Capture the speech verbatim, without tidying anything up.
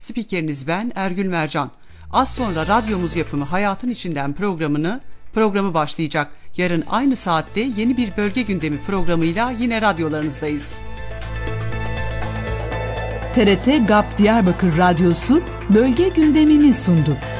Spikeriniz ben Ergül Mercan. Az sonra radyomuz yapımı Hayatın İçinden programını programı başlayacak. Yarın aynı saatte yeni bir bölge gündemi programıyla yine radyolarınızdayız. T R T GAP Diyarbakır Radyosu bölge gündemini sundu.